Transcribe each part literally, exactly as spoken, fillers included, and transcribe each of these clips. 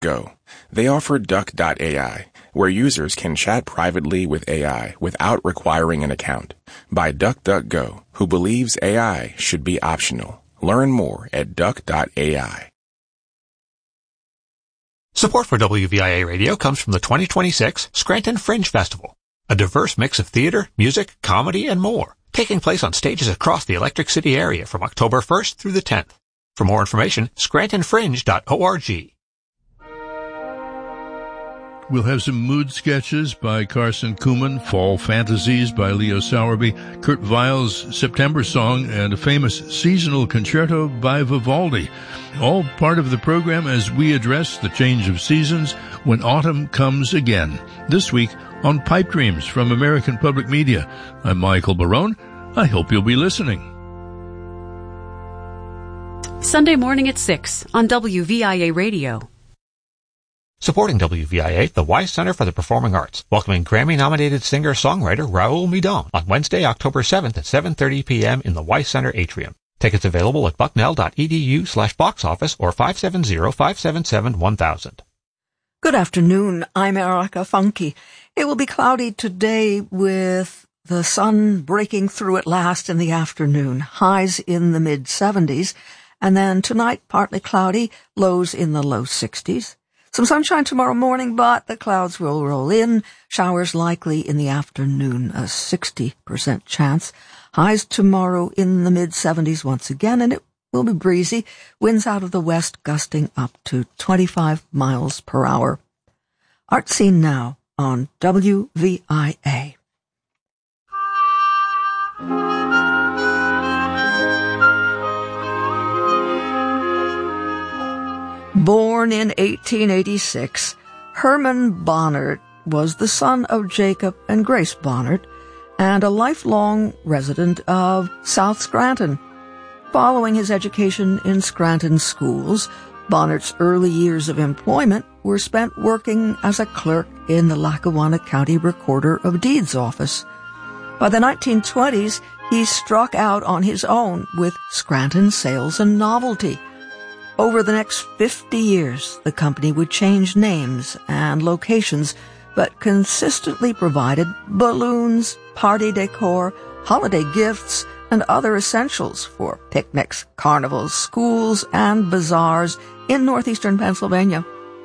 DuckDuckGo. They offer Duck dot A I, where users can chat privately with A I without requiring an account, by DuckDuckGo, who believes A I should be optional. Learn more at Duck dot A I. Support for W V I A Radio comes from the twenty twenty-six Scranton Fringe Festival, a diverse mix of theater, music, comedy, and more, taking place on stages across the Electric City area from October first through the tenth. For more information, scranton fringe dot org. We'll have some mood sketches by Carson Kuhlman, Fall Fantasies by Leo Sowerby, Kurt Weill's September Song, and a famous seasonal concerto by Vivaldi. All part of the program as we address the change of seasons when autumn comes again. This week on Pipe Dreams from American Public Media. I'm Michael Barone. I hope you'll be listening. Sunday morning at six on W V I A Radio. Supporting W V I A, the Wise Center for the Performing Arts, welcoming Grammy-nominated singer-songwriter Raul Midon on Wednesday, October seventh at seven thirty p.m. in the Wise Center atrium. Tickets available at bucknell.edu slash box office or five seven zero, five seven seven, one thousand. Good afternoon. I'm Erica Funky. It will be cloudy today with the sun breaking through at last in the afternoon. Highs in the mid seventies. And then tonight, partly cloudy, lows in the low sixties. Some sunshine tomorrow morning, but the clouds will roll in. Showers likely in the afternoon, a sixty percent chance. Highs tomorrow in the mid seventies once again, and it will be breezy. Winds out of the west gusting up to twenty-five miles per hour. Art Scene now on W V I A. Born in eighteen eighty-six, Herman Bonnert was the son of Jacob and Grace Bonnert and a lifelong resident of South Scranton. Following his education in Scranton schools, Bonnert's early years of employment were spent working as a clerk in the Lackawanna County Recorder of Deeds office. By the nineteen twenties, he struck out on his own with Scranton Sales and Novelty. Over the next fifty years, the company would change names and locations, but consistently provided balloons, party decor, holiday gifts, and other essentials for picnics, carnivals, schools, and bazaars in northeastern Pennsylvania.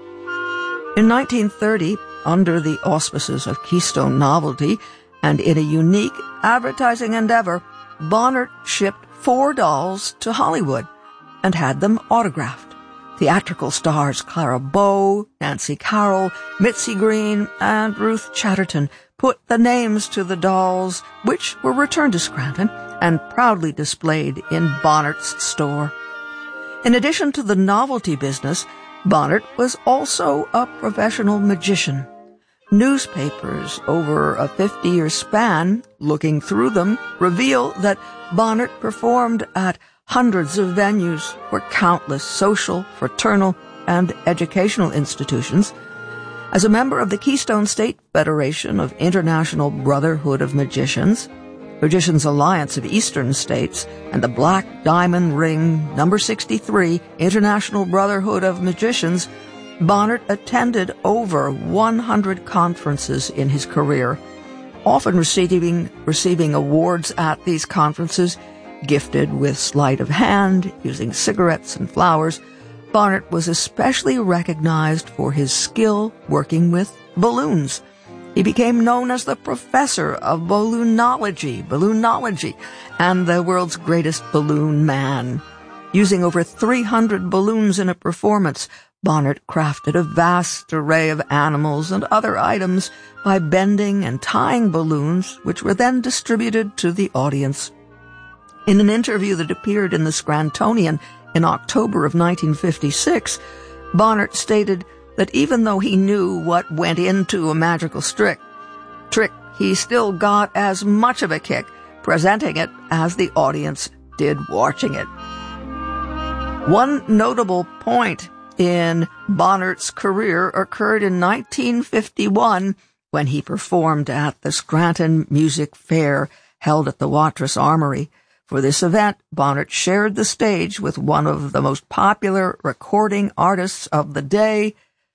In nineteen thirty, under the auspices of Keystone Novelty, and in a unique advertising endeavor, Bonnert shipped four dolls to Hollywood and had them autographed. Theatrical stars Clara Bow, Nancy Carroll, Mitzi Green, and Ruth Chatterton put the names to the dolls, which were returned to Scranton and proudly displayed in Bonnert's store. In addition to the novelty business, Bonnert was also a professional magician. Newspapers over a fifty-year span, looking through them, reveal that Bonnert performed at hundreds of venues for countless social, fraternal, and educational institutions. As a member of the Keystone State Federation of International Brotherhood of Magicians, Magicians Alliance of Eastern States, and the Black Diamond Ring number sixty-three International Brotherhood of Magicians, Bonnert attended over one hundred conferences in his career, often receiving, receiving awards at these conferences. Gifted with sleight of hand, using cigarettes and flowers, Bonnert was especially recognized for his skill working with balloons. He became known as the professor of balloonology, balloonology, and the world's greatest balloon man. Using over three hundred balloons in a performance, Bonnert crafted a vast array of animals and other items by bending and tying balloons, which were then distributed to the audience. In an interview that appeared in the Scrantonian in October of nineteen fifty-six, Bonnert stated that even though he knew what went into a magical trick, trick, he still got as much of a kick presenting it as the audience did watching it. One notable point in Bonnert's career occurred in nineteen fifty-one when he performed at the Scranton Music Fair held at the Watrous Armory. For this event, Bonnert shared the stage with one of the most popular recording artists of the day,